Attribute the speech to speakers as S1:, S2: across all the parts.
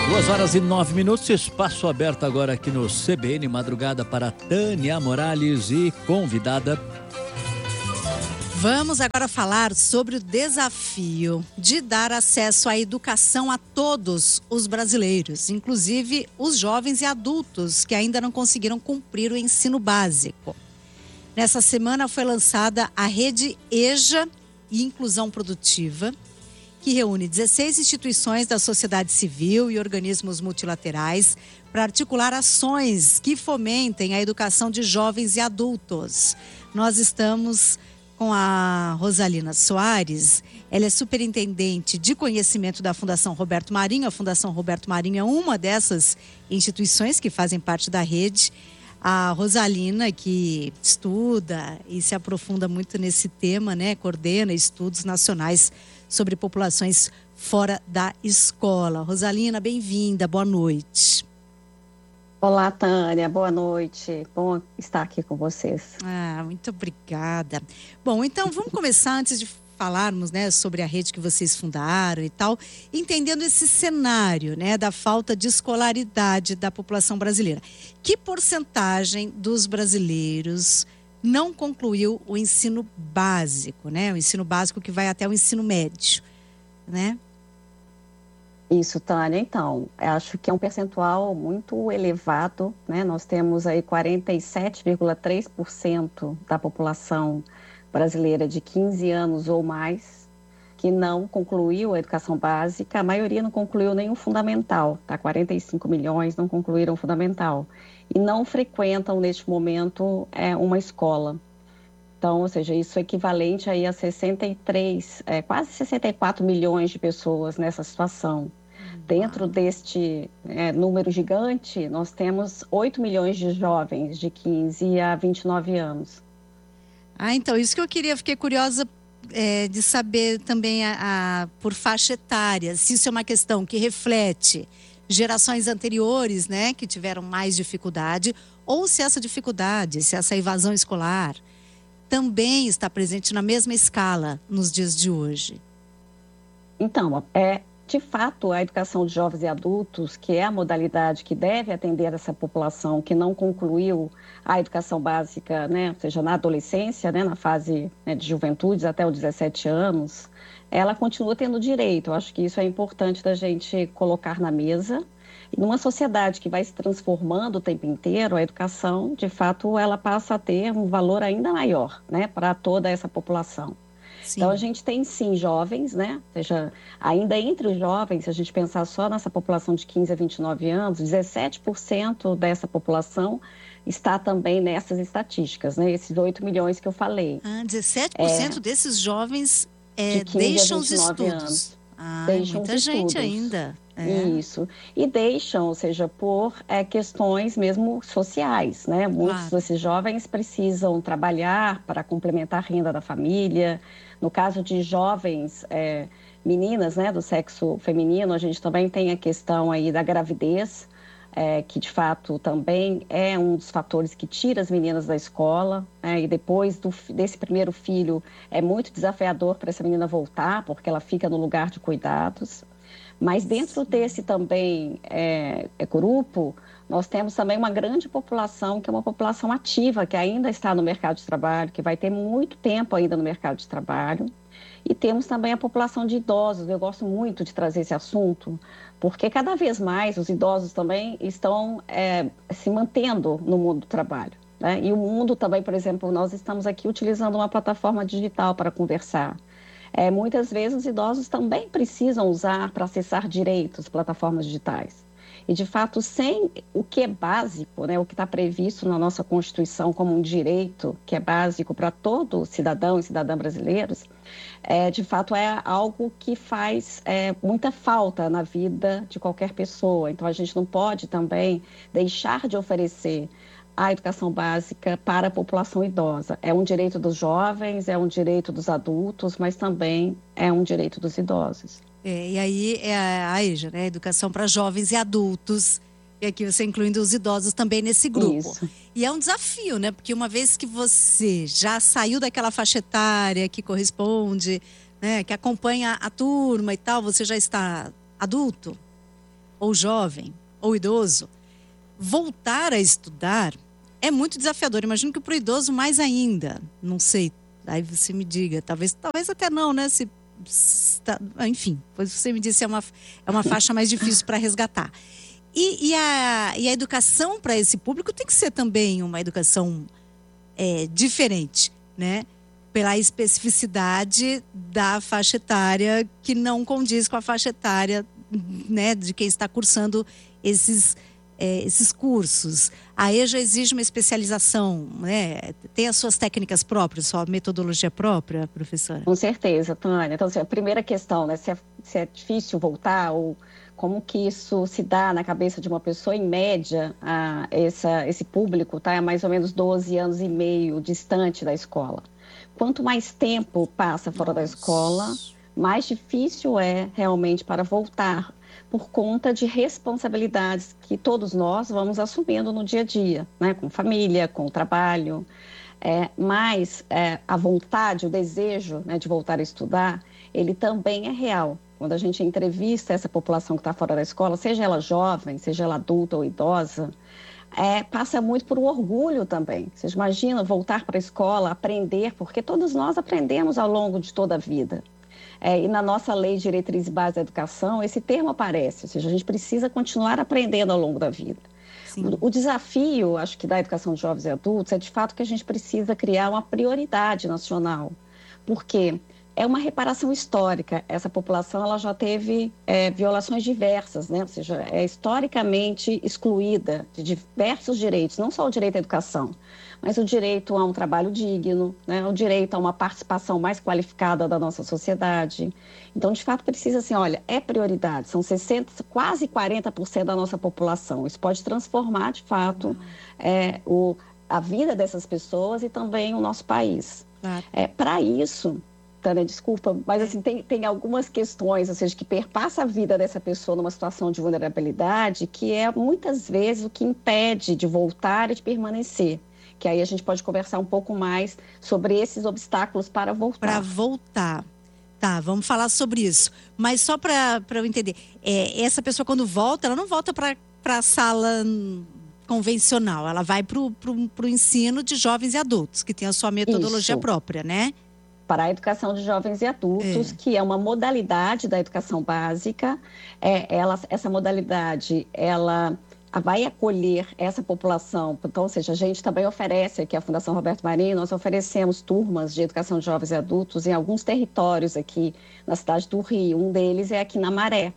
S1: 2h09, espaço aberto agora aqui no CBN Madrugada para Tânia Morales e convidada.
S2: Vamos agora falar sobre o desafio de dar acesso à educação a todos os brasileiros, inclusive os jovens e adultos que ainda não conseguiram cumprir o ensino básico. Nessa semana foi lançada a Rede EJA e Inclusão Produtiva, que reúne 16 instituições da sociedade civil e organismos multilaterais para articular ações que fomentem a educação de jovens e adultos. Nós estamos com a Rosalina Soares. Ela é superintendente de conhecimento da Fundação Roberto Marinho. A Fundação Roberto Marinho é uma dessas instituições que fazem parte da rede. A Rosalina, que estuda e se aprofunda muito nesse tema, né? Coordena estudos nacionais sobre populações fora da escola. Rosalina, bem-vinda, boa noite.
S3: Olá, Tânia, boa noite. Bom estar aqui com vocês.
S2: Muito obrigada. Bom, então vamos começar antes de falarmos, né, sobre a rede que vocês fundaram e tal, entendendo esse cenário, né, da falta de escolaridade da população brasileira. Que porcentagem dos brasileiros não concluiu o ensino básico, né? O ensino básico que vai até o ensino médio, né?
S3: Isso, Tânia. Então, acho que é um percentual muito elevado, né? Nós temos aí 47,3% da população brasileira de 15 anos ou mais que não concluiu a educação básica. A maioria não concluiu nem o fundamental, tá? 45 milhões não concluíram o fundamental e não frequentam neste momento uma escola. Então, ou seja, isso é equivalente aí a 63, quase 64 milhões de pessoas nessa situação. Dentro deste número gigante, nós temos 8 milhões de jovens de 15 a 29 anos.
S2: Então, isso que eu queria, fiquei curiosa de saber também por faixa etária, se isso é uma questão que reflete gerações anteriores, né, que tiveram mais dificuldade, ou se essa dificuldade, se essa evasão escolar também está presente na mesma escala nos dias de hoje.
S3: Então, de fato, a educação de jovens e adultos, que é a modalidade que deve atender essa população que não concluiu a educação básica, né, ou seja, na adolescência, né, na fase de juventude até os 17 anos, ela continua tendo direito. Eu acho que isso é importante da gente colocar na mesa. E numa sociedade que vai se transformando o tempo inteiro, a educação, de fato, ela passa a ter um valor ainda maior, né, para toda essa população. Sim. Então, a gente tem, sim, jovens, né? Ou seja, ainda entre os jovens, se a gente pensar só nessa população de 15 a 29 anos, 17% dessa população está também nessas estatísticas, né? Esses 8 milhões que eu falei.
S2: 17% desses jovens deixam os estudos.
S3: Deixam
S2: muita
S3: os
S2: gente
S3: estudos.
S2: ainda.
S3: Isso. E deixam, ou seja, por questões mesmo sociais, né? Muitos desses jovens precisam trabalhar para complementar a renda da família. No caso de jovens meninas, né, do sexo feminino, a gente também tem a questão aí da gravidez, que de fato também é um dos fatores que tira as meninas da escola, e depois desse primeiro filho é muito desafiador para essa menina voltar, porque ela fica no lugar de cuidados. Mas dentro desse também grupo, nós temos também uma grande população, que é uma população ativa, que ainda está no mercado de trabalho, que vai ter muito tempo ainda no mercado de trabalho. E temos também a população de idosos. Eu gosto muito de trazer esse assunto, porque cada vez mais os idosos também estão se mantendo no mundo do trabalho, né? E o mundo também, por exemplo, nós estamos aqui utilizando uma plataforma digital para conversar. Muitas vezes os idosos também precisam usar para acessar direitos, plataformas digitais. E, de fato, sem o que é básico, né, o que está previsto na nossa Constituição como um direito que é básico para todo cidadão e cidadã brasileiros, de fato é algo que faz muita falta na vida de qualquer pessoa. Então, a gente não pode também deixar de oferecer a educação básica para a população idosa. É um direito dos jovens, é um direito dos adultos, mas também é um direito dos idosos.
S2: E aí a EJA, né? Educação para jovens e adultos. E aqui você incluindo os idosos também nesse grupo.
S3: Isso.
S2: E é um desafio, né? Porque uma vez que você já saiu daquela faixa etária que corresponde, né? Que acompanha a turma e tal, você já está adulto. ou jovem, ou idoso, voltar a estudar é muito desafiador. Imagino que para o idoso mais ainda. Não sei, aí você me diga. Talvez até não, né? Enfim, pois você me disse, é uma faixa mais difícil para resgatar. E a educação para esse público tem que ser também uma educação diferente, né? Pela especificidade da faixa etária, que não condiz com a faixa etária, né, de quem está cursando esses cursos. A EJA exige uma especialização, né? Tem as suas técnicas próprias, sua metodologia própria, professora?
S3: Com certeza, Tânia. Então, assim, a primeira questão, né, se é difícil voltar, ou como que isso se dá na cabeça de uma pessoa, em média, esse público está mais ou menos 12 anos e meio distante da escola. Quanto mais tempo passa fora da escola, mais difícil é realmente para voltar, por conta de responsabilidades que todos nós vamos assumindo no dia a dia, né? Com família, com o trabalho. Mas a vontade, o desejo, né, de voltar a estudar, ele também é real. Quando a gente entrevista essa população que está fora da escola, seja ela jovem, seja ela adulta ou idosa, passa muito por um orgulho também. Vocês imaginam voltar para a escola, aprender, porque todos nós aprendemos ao longo de toda a vida. E na nossa lei de diretriz e base da educação, esse termo aparece, ou seja, a gente precisa continuar aprendendo ao longo da vida. O desafio, acho que da educação de jovens e adultos, é de fato que a gente precisa criar uma prioridade nacional, porque é uma reparação histórica. Essa população ela já teve violações diversas, né? Ou seja, é historicamente excluída de diversos direitos, não só o direito à educação, mas o direito a um trabalho digno, né? O direito a uma participação mais qualificada da nossa sociedade. Então, de fato, precisa, assim, olha, é prioridade, são 60%, quase 40% da nossa população. Isso pode transformar, de fato, a vida dessas pessoas e também o nosso país. Claro. Para isso, Tânia, desculpa, mas assim, tem algumas questões, ou seja, que perpassa a vida dessa pessoa numa situação de vulnerabilidade, que é muitas vezes o que impede de voltar e de permanecer. Que aí a gente pode conversar um pouco mais sobre esses obstáculos para voltar.
S2: Para voltar. Tá, vamos falar sobre isso. Mas só para eu entender, essa pessoa quando volta, ela não volta para a sala convencional, ela vai para o ensino de jovens e adultos, que tem a sua metodologia própria, né?
S3: Para a educação de jovens e adultos, que é uma modalidade da educação básica. Essa modalidade, ela vai acolher essa população. Então, ou seja, a gente também oferece aqui, a Fundação Roberto Marinho, nós oferecemos turmas de educação de jovens e adultos em alguns territórios aqui na cidade do Rio. Um deles é aqui na Maré.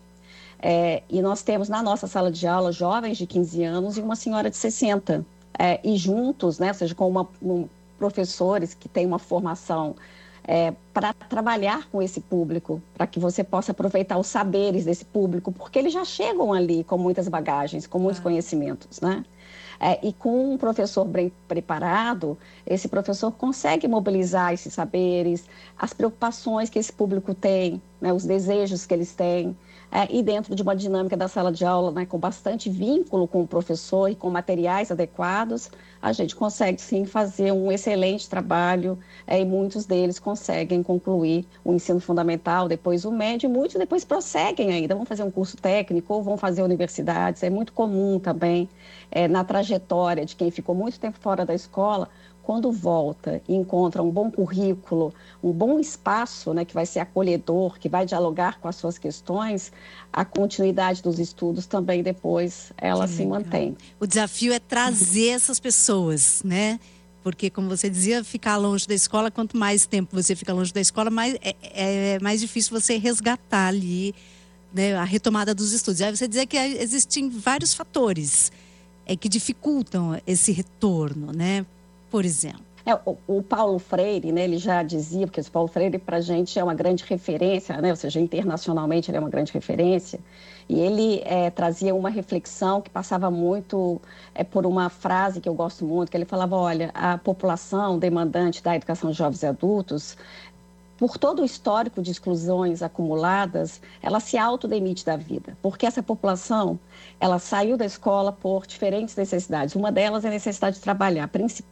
S3: E nós temos na nossa sala de aula jovens de 15 anos e uma senhora de 60. E juntos, né, ou seja, com professores que têm uma formação para trabalhar com esse público, para que você possa aproveitar os saberes desse público, porque eles já chegam ali com muitas bagagens, com muitos conhecimentos, né? E com um professor bem preparado, esse professor consegue mobilizar esses saberes, as preocupações que esse público tem, né, os desejos que eles têm, e dentro de uma dinâmica da sala de aula, né, com bastante vínculo com o professor e com materiais adequados, a gente consegue sim fazer um excelente trabalho, e muitos deles conseguem concluir o ensino fundamental, depois o médio, e muitos depois prosseguem ainda, vão fazer um curso técnico ou vão fazer universidades. É muito comum também na trajetória de quem ficou muito tempo fora da escola, quando volta e encontra um bom currículo, um bom espaço, né, que vai ser acolhedor, que vai dialogar com as suas questões, a continuidade dos estudos também depois ela se mantém.
S2: O desafio é trazer essas pessoas, né? Porque, como você dizia, ficar longe da escola, quanto mais tempo você fica longe da escola, é mais difícil você resgatar ali, né, a retomada dos estudos. Aí você dizia que existem vários fatores que dificultam esse retorno, né? Por exemplo.
S3: O Paulo Freire, né, ele já dizia, porque o Paulo Freire para a gente é uma grande referência, né, ou seja, internacionalmente ele é uma grande referência, e ele trazia uma reflexão que passava muito por uma frase que eu gosto muito, que ele falava, olha, a população demandante da educação de jovens e adultos, por todo o histórico de exclusões acumuladas, ela se autodemite da vida, porque essa população, ela saiu da escola por diferentes necessidades. Uma delas é a necessidade de trabalhar, principal.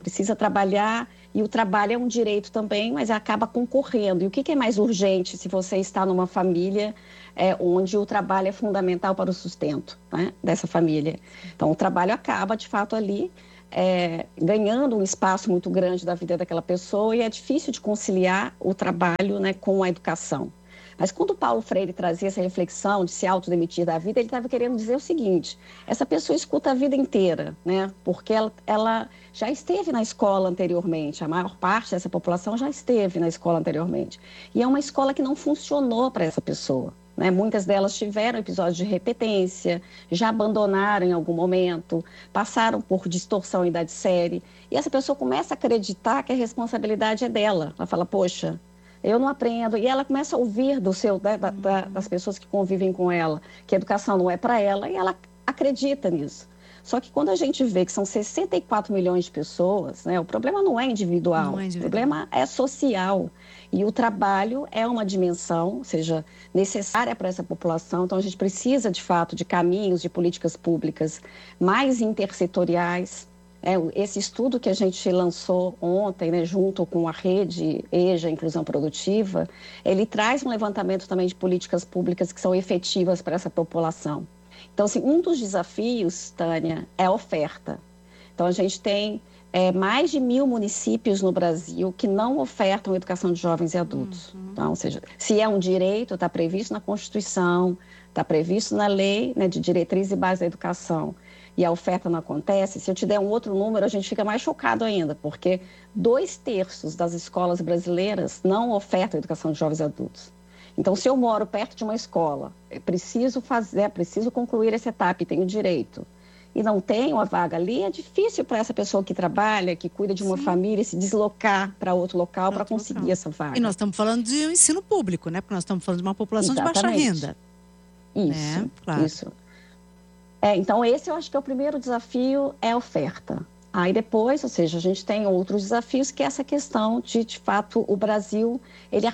S3: precisa trabalhar, e o trabalho é um direito também, mas acaba concorrendo. E o que é mais urgente se você está numa família onde o trabalho é fundamental para o sustento, né, dessa família? Então, o trabalho acaba, de fato, ali ganhando um espaço muito grande da vida daquela pessoa, e é difícil de conciliar o trabalho, né, com a educação. Mas quando o Paulo Freire trazia essa reflexão de se autodemitir da vida, ele estava querendo dizer o seguinte: essa pessoa escuta a vida inteira, né? Porque ela já esteve na escola anteriormente, a maior parte dessa população já esteve na escola anteriormente. E é uma escola que não funcionou para essa pessoa, né? Muitas delas tiveram episódios de repetência, já abandonaram em algum momento, passaram por distorção em idade série, e essa pessoa começa a acreditar que a responsabilidade é dela. Ela fala, poxa, eu não aprendo. E ela começa a ouvir das pessoas que convivem com ela, que a educação não é para ela, e ela acredita nisso. Só que quando a gente vê que são 64 milhões de pessoas, né, o problema não é individual, o problema é social. E o trabalho é uma dimensão, ou seja, necessária para essa população. Então, a gente precisa, de fato, de caminhos, de políticas públicas mais intersetoriais. Esse estudo que a gente lançou ontem, né, junto com a rede EJA, Inclusão Produtiva, ele traz um levantamento também de políticas públicas que são efetivas para essa população. Então, assim, um dos desafios, Tânia, é a oferta. Então, a gente tem mais de 1.000 municípios no Brasil que não ofertam educação de jovens e adultos. Então, ou seja, se é um direito, está previsto na Constituição, está previsto na Lei, né, de Diretrizes e Bases da Educação, e a oferta não acontece. Se eu te der um outro número, a gente fica mais chocado ainda, porque 2/3 das escolas brasileiras não ofertam educação de jovens e adultos. Então, se eu moro perto de uma escola, preciso concluir essa etapa e tenho direito, e não tenho a vaga ali, é difícil para essa pessoa que trabalha, que cuida de uma família, se deslocar para outro local para conseguir essa vaga.
S2: E nós estamos falando de um ensino público, né? Porque nós estamos falando de uma população de baixa renda.
S3: Isso,
S2: né? Claro.
S3: Isso. Então, esse eu acho que é o primeiro desafio, é a oferta. Aí depois, ou seja, a gente tem outros desafios, que é essa questão de fato, o Brasil, ele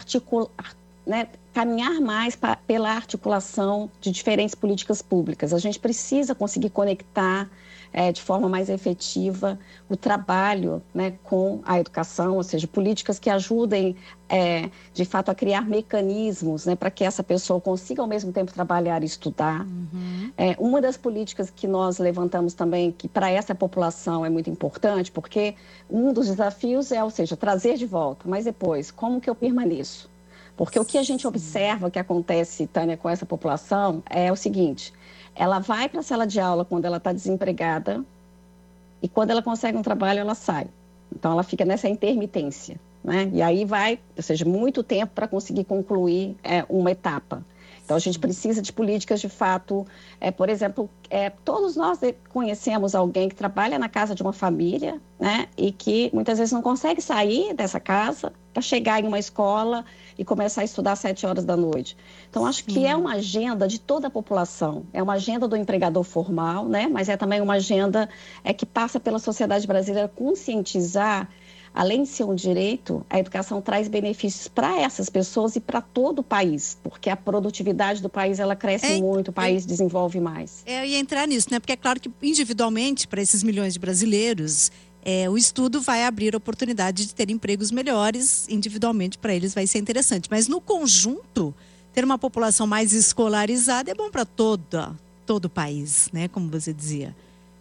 S3: caminhar mais pela articulação de diferentes políticas públicas. A gente precisa conseguir conectar de forma mais efetiva o trabalho, né, com a educação, ou seja, políticas que ajudem, de fato, a criar mecanismos, né, para que essa pessoa consiga, ao mesmo tempo, trabalhar e estudar. Uma das políticas que nós levantamos também, que para essa população é muito importante, porque um dos desafios ou seja, trazer de volta, mas depois, como que eu permaneço? Porque o que a gente observa que acontece, Tânia, com essa população é o seguinte: ela vai para a sala de aula quando ela está desempregada e quando ela consegue um trabalho, ela sai. Então, ela fica nessa intermitência, né? E aí vai, ou seja, muito tempo para conseguir concluir uma etapa. Então, a gente precisa de políticas, de fato, por exemplo, todos nós conhecemos alguém que trabalha na casa de uma família, né? E que muitas vezes não consegue sair dessa casa para chegar em uma escola e começar a estudar às 7 horas da noite. Então, acho que é uma agenda de toda a população. É uma agenda do empregador formal, né? Mas é também uma agenda que passa pela sociedade brasileira conscientizar. Além de ser um direito, a educação traz benefícios para essas pessoas e para todo o país, porque a produtividade do país ela cresce muito, o país desenvolve mais.
S2: Eu ia entrar nisso, né? Porque é claro que individualmente, para esses milhões de brasileiros, o estudo vai abrir a oportunidade de ter empregos melhores, individualmente para eles vai ser interessante. Mas no conjunto, ter uma população mais escolarizada é bom para todo o país, né? Como você dizia.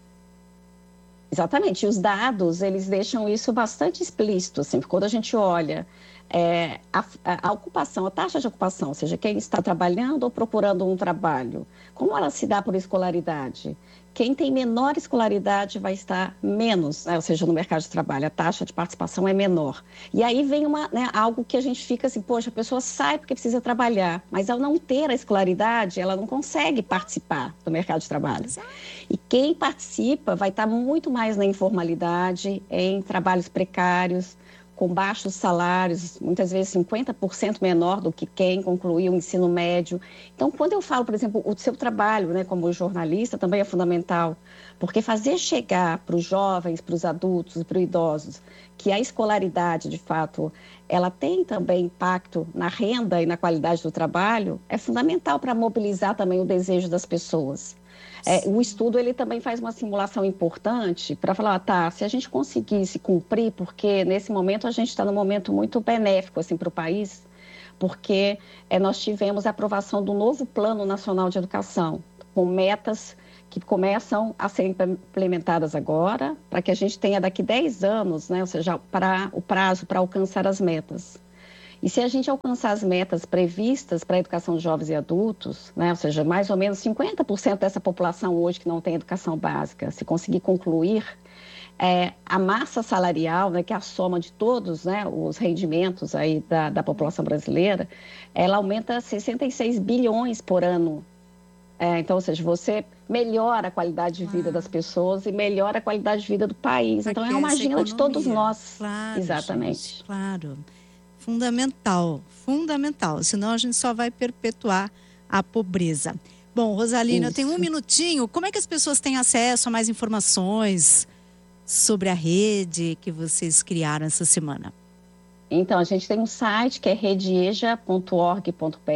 S3: Exatamente, e os dados, eles deixam isso bastante explícito, assim, quando a gente olha a ocupação, a taxa de ocupação, ou seja, quem está trabalhando ou procurando um trabalho, como ela se dá por escolaridade? Quem tem menor escolaridade vai estar menos, né? Ou seja, no mercado de trabalho, a taxa de participação é menor. E aí vem algo que a gente fica assim, poxa, a pessoa sai porque precisa trabalhar, mas ao não ter a escolaridade, ela não consegue participar do mercado de trabalho. E quem participa vai estar muito mais na informalidade, em trabalhos precários, com baixos salários, muitas vezes 50% menor do que quem concluiu o ensino médio. Então, quando eu falo, por exemplo, o seu trabalho, né, como jornalista, também é fundamental, porque fazer chegar para os jovens, para os adultos, para os idosos, que a escolaridade, de fato, ela tem também impacto na renda e na qualidade do trabalho, é fundamental para mobilizar também o desejo das pessoas. O estudo ele também faz uma simulação importante para falar, se a gente conseguisse cumprir, porque nesse momento a gente está num momento muito benéfico assim, para o país, porque nós tivemos a aprovação do novo Plano Nacional de Educação, com metas que começam a ser implementadas agora, para que a gente tenha daqui 10 anos, né, ou seja, para o prazo para alcançar as metas. E se a gente alcançar as metas previstas para a educação de jovens e adultos, né, ou seja, mais ou menos 50% dessa população hoje que não tem educação básica, se conseguir concluir, a massa salarial, né, que é a soma de todos, né, os rendimentos aí da população brasileira, ela aumenta 66 bilhões por ano. Então, ou seja, você melhora a qualidade de vida das pessoas e melhora a qualidade de vida do país. Então, é uma agenda de todos nós.
S2: Claro,
S3: exatamente.
S2: Gente, claro. Fundamental. Senão a gente só vai perpetuar a pobreza. Bom, Rosalina, eu tenho um minutinho. Como é que as pessoas têm acesso a mais informações sobre a rede que vocês criaram essa semana?
S3: Então, a gente tem um site que é redieja.org.br.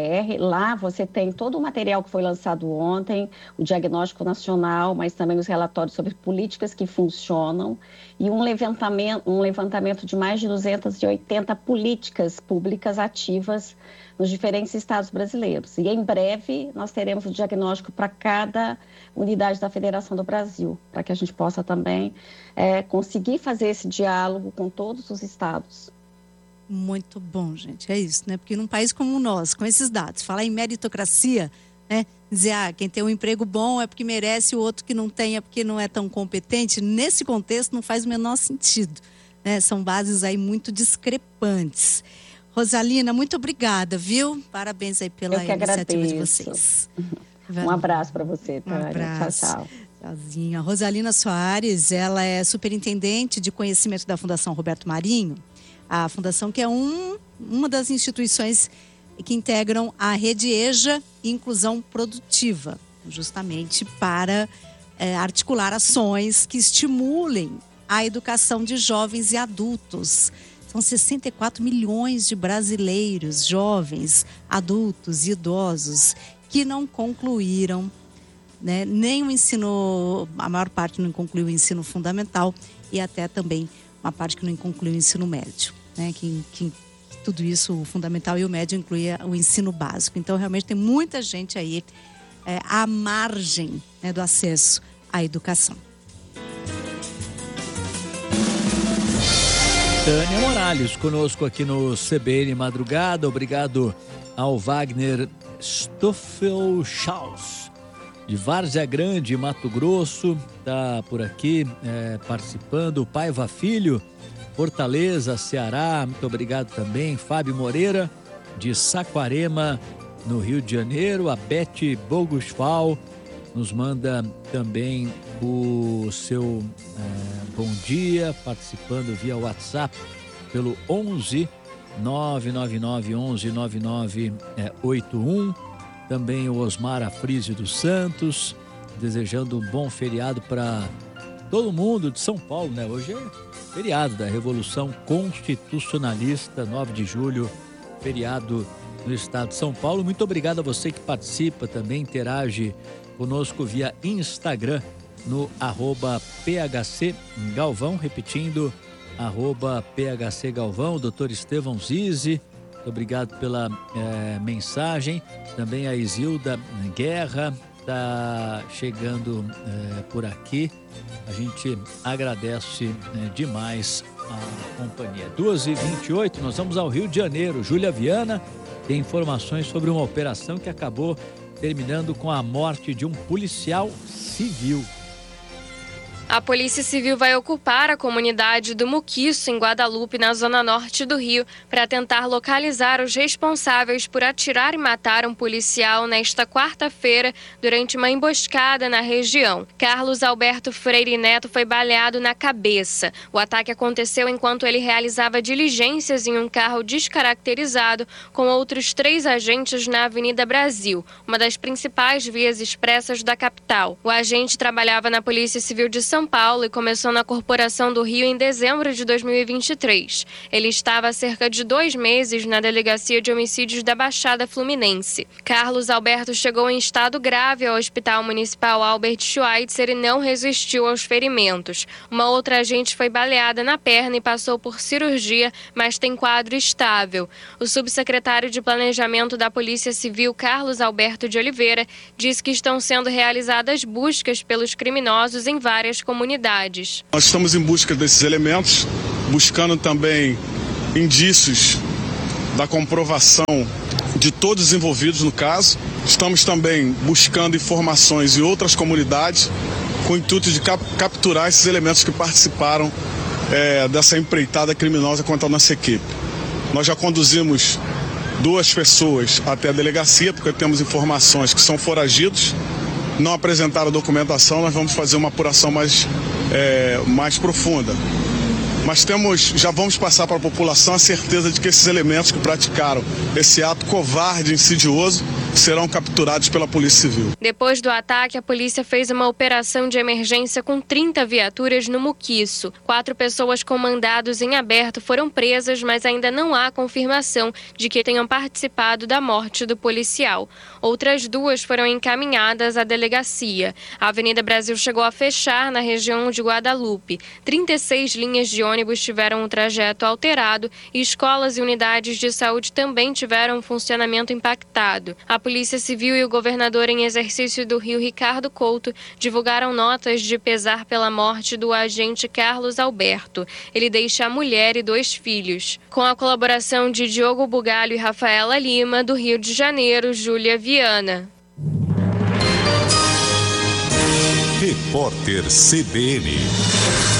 S3: Lá você tem todo o material que foi lançado ontem, o diagnóstico nacional, mas também os relatórios sobre políticas que funcionam e um levantamento de mais de 280 políticas públicas ativas nos diferentes estados brasileiros. E em breve nós teremos o diagnóstico para cada unidade da Federação do Brasil, para que a gente possa também conseguir fazer esse diálogo com todos os estados.
S2: Muito bom, gente, é isso, né? Porque num país como o nosso, com esses dados, falar em meritocracia, né? Dizer, quem tem um emprego bom é porque merece, o outro que não tem é porque não é tão competente, nesse contexto não faz o menor sentido, né? São bases aí muito discrepantes. Rosalina, muito obrigada, viu? Parabéns aí pela iniciativa de vocês.
S3: Um abraço para você, Tânia.
S2: Um abraço.
S3: Tchau.
S2: Tchauzinho. Rosalina Soares, ela é superintendente de conhecimento da Fundação Roberto Marinho. A Fundação que é uma das instituições que integram a Rede EJA Inclusão Produtiva, justamente para articular ações que estimulem a educação de jovens e adultos. São 64 milhões de brasileiros, jovens, adultos e idosos, que não concluíram, né, nem o ensino, a maior parte não concluiu o ensino fundamental e até também uma parte que não concluiu o ensino médio. Né, que tudo isso, o fundamental e o médio, incluía o ensino básico. Então, realmente, tem muita gente aí à margem, né, do acesso à educação.
S1: Tânia Morales, conosco aqui no CBN Madrugada. Obrigado ao Wagner Stoffelshaus, de Várzea Grande, Mato Grosso. Está por aqui participando. O Paiva Filho, Fortaleza, Ceará, muito obrigado também. Fábio Moreira, de Saquarema, no Rio de Janeiro. A Beth Bogusfal nos manda também o seu bom dia, participando via WhatsApp pelo 11 999 11 9981. Também o Osmar Afrísio dos Santos, desejando um bom feriado para todo mundo de São Paulo, né? Hoje é feriado da Revolução Constitucionalista, 9 de julho, feriado no estado de São Paulo. Muito obrigado a você que participa também, interage conosco via Instagram no @PHCGalvão, repetindo, @PHCGalvão, Dr. Estevão Zizi, muito obrigado pela mensagem. Também a Isilda Guerra está chegando por aqui. A gente agradece demais a companhia. 2h28, nós vamos ao Rio de Janeiro. Júlia Viana tem informações sobre uma operação que acabou terminando com a morte de um policial civil.
S4: A Polícia Civil vai ocupar a comunidade do Muquiço, em Guadalupe, na zona norte do Rio, para tentar localizar os responsáveis por atirar e matar um policial nesta quarta-feira durante uma emboscada na região. Carlos Alberto Freire Neto foi baleado na cabeça. O ataque aconteceu enquanto ele realizava diligências em um carro descaracterizado com outros 3 agentes na Avenida Brasil, uma das principais vias expressas da capital. O agente trabalhava na Polícia Civil de São São Paulo e começou na Corporação do Rio em dezembro de 2023. Ele estava há cerca de 2 meses na Delegacia de Homicídios da Baixada Fluminense. Carlos Alberto chegou em estado grave ao Hospital Municipal Albert Schweitzer e não resistiu aos ferimentos. Uma outra agente foi baleada na perna e passou por cirurgia, mas tem quadro estável. O subsecretário de Planejamento da Polícia Civil, Carlos Alberto de Oliveira, disse que estão sendo realizadas buscas pelos criminosos em várias comunidades.
S5: Nós estamos em busca desses elementos, buscando também indícios da comprovação de todos os envolvidos no caso. Estamos também buscando informações em outras comunidades com o intuito de capturar esses elementos que participaram dessa empreitada criminosa contra a nossa equipe. Nós já conduzimos 2 pessoas até a delegacia, porque temos informações que são foragidos, não apresentaram documentação. Nós vamos fazer uma apuração mais profunda. Mas já vamos passar para a população a certeza de que esses elementos que praticaram esse ato covarde e insidioso serão capturados pela Polícia Civil.
S4: Depois do ataque, a polícia fez uma operação de emergência com 30 viaturas no Muquiço. 4 pessoas com mandados em aberto foram presas, mas ainda não há confirmação de que tenham participado da morte do policial. Outras 2 foram encaminhadas à delegacia. A Avenida Brasil chegou a fechar na região de Guadalupe. 36 linhas de ônibus tiveram um trajeto alterado e escolas e unidades de saúde também tiveram um funcionamento impactado. A Polícia Civil e o governador em exercício do Rio, Ricardo Couto, divulgaram notas de pesar pela morte do agente Carlos Alberto. Ele deixa a mulher e 2 filhos. Com a colaboração de Diogo Bugalho e Rafaela Lima, do Rio de Janeiro, Júlia Viana.
S6: Repórter CBN.